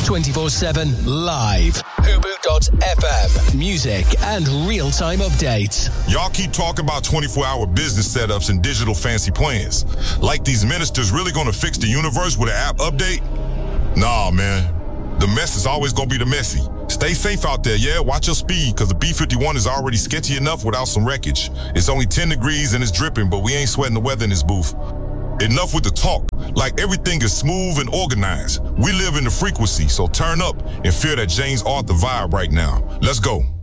24/7 live. Hubu.fm. Music and real-time updates. Y'all keep talking about 24-hour business setups and digital fancy plans. Like these ministers really gonna fix the universe with an app update? Nah, man. The mess is always gonna be the messy. Stay safe out there, yeah? Watch your speed, because the B-51 is already sketchy enough without some wreckage. It's only 10 degrees and it's dripping, but we ain't sweating the weather in this booth. Enough with the talk. Like everything is smooth and organized. We live in the frequency, so turn up and feel that James Arthur vibe right now. Let's go.